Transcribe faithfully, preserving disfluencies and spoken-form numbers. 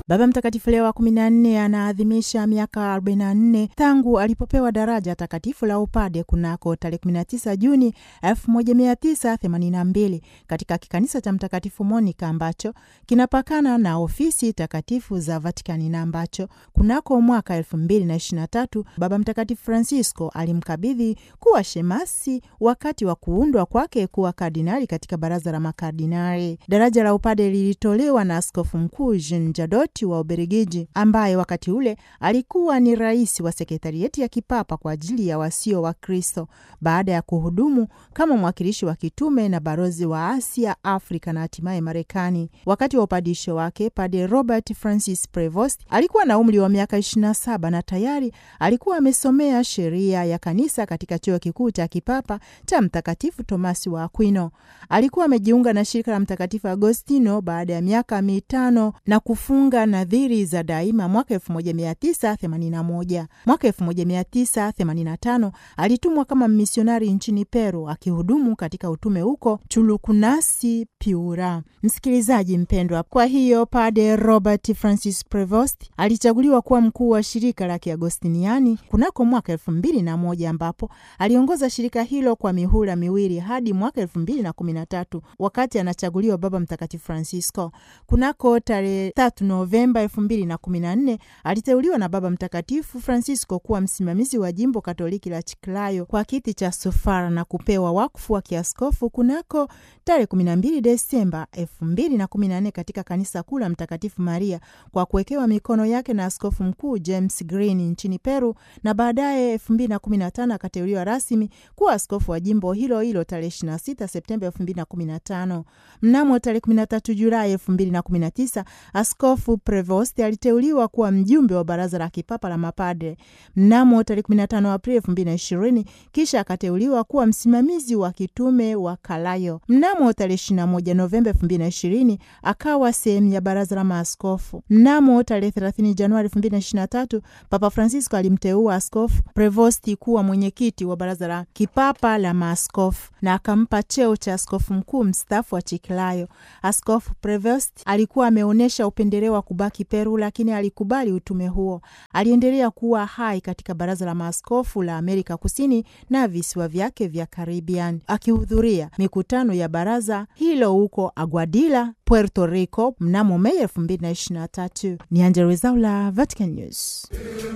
Baba Mtakatifu Leo wa kumi na nne anaadhimisha miaka arobaini na nne tangu alipopewa daraja takatifu la upade kunako tarehe kumi na tisa Juni elfu moja mia tisa themanini na mbili katika kikanisa cha Mtakatifu Monica ambacho kinapakana na ofisi takatifu za Vatikani, na ambacho kunako mwaka elfu mbili na ishirini na tatu Baba Mtakatifu Francisco alimkabidhi kuwa shemasi wakati wa kuundwa kwake kuwa kardinali katika baraza la makardinali. Daraja la upade lilitolewa na Askofu Mkuu Jean Jadot wa Ubelgiji, ambaye wakati ule alikuwa ni rais wa sekretarieti ya kipapa kwa ajili ya wasio wa Kristo, baada ya kuhudumu kama mwakilishi wa kitume na barozi wa Asia, Afrika na hatimaye Marekani. Wakati wa upadisho wake, Padre Robert Francis Prevost alikuwa na umri wa miaka ishirini na saba na tayari alikuwa amesomea sheria ya kanisa katika chuo kikuu cha kipapa cha Mtakatifu Tomasi wa Aquino. Alikuwa amejiunga na shirika la Mtakatifu Agostino baada ya miaka mitano na kufunga nadhiri za daima mwaka elfu moja mia tisa themanini na moja. Mwaka elfu moja mia tisa themanini na tano alitumwa kama misionari nchini Peru, akihudumu katika utume huko Chulucunasi, Piura. Msikilizaji mpendwa, kwa hiyo Padre Robert Francis Prevost alichaguliwa kuwa mkuu wa shirika la Kiagostiniani kunako mwaka elfu mbili na moja, ambapo aliongoza shirika hilo kwa mihula miwili hadi mwaka elfu mbili na kumi na tatu wakati anachaguliwa Baba Mtakatifu Francisco. Kunako tarehe tatu Novemba elfu mbili na kumi na nne aliteuliwa na Baba Mtakatifu Francisco kuwa msimamizi wa jimbo Katoliki la Chiclayo kwa kiti cha Sofara na kupewa wakfu wa kiaskofu kunako tarehe kumi na mbili Desemba elfu mbili na kumi na nne katika kanisa kuu la Mtakatifu Maria kwa kuwekewa mikono yake na Askofu Mkuu James Green nchini Peru, na baadaye elfu mbili na kumi na tano akateuliwa rasmi kuwa askofu wa jimbo hilo hilo tarehe ishirini na sita Septemba elfu mbili na kumi na tano. Mnamo tarehe kumi na tatu Julai elfu mbili na kumi na tisa Askofu Prevost aliteuliwa kuwa mjumbe wa baraza la kipapa la mapadre. Mnamo tarehe kumi na tano Aprili elfu mbili na ishirini kisha akateuliwa kuwa msimamizi wa kitume wa Kalayo. Mnamo tarehe ishirini na moja Novemba elfu mbili na ishirini akawa sehemu ya baraza la maaskofu. Mnamo tarehe thelathini Januari elfu mbili na ishirini na tatu Papa Francisco alimteua Askofu Prevost kuwa mwenyekiti wa baraza la kipapa la maaskofu na akampa cheo cha askofu mkuu mstaafu wa Chiclayo. Askofu Prevost alikuwa ameonyesha upendeleo wa kubaki Peru, lakini alikubali utume huo. Aliendelea kuwa hai katika baraza la maaskofu la Amerika Kusini na visiwa vyake vya Caribbean, akihudhuria mikutano ya baraza hilo huko Aguadilla, Puerto Rico mnamo Mei elfu mbili na ishirini na tatu. Ni Angella Rwezaula, Vatican News.